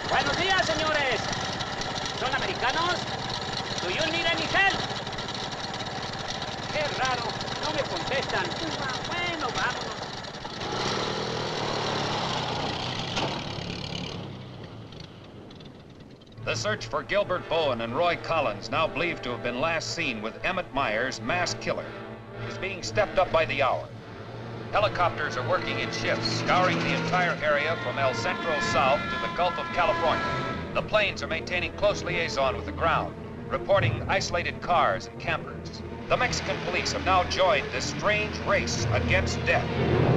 Buenos días, señores. ¿Son americanos? Do you need any help? Qué raro, no me contestan. Bueno, vámonos. The search for Gilbert Bowen and Roy Collins, now believed to have been last seen with Emmett Myers, mass killer, is being stepped up by the hour. Helicopters are working in shifts, scouring the entire area from El Centro south to the Gulf of California. The planes are maintaining close liaison with the ground, reporting isolated cars and campers. The Mexican police have now joined this strange race against death.